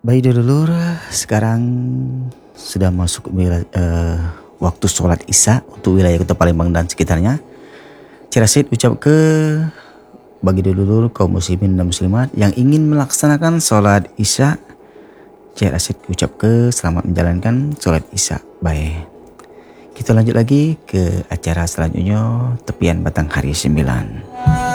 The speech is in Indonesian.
Baik dulur, sekarang sudah masuk waktu sholat Isya untuk wilayah Kota Palembang dan sekitarnya. Cerasid ucap ke bagi dulur kaum muslimin dan muslimat yang ingin melaksanakan sholat Isya. Cerasid ucap ke selamat menjalankan sholat Isya. Baik, kita lanjut lagi ke acara selanjutnya, tepian batang hari 9.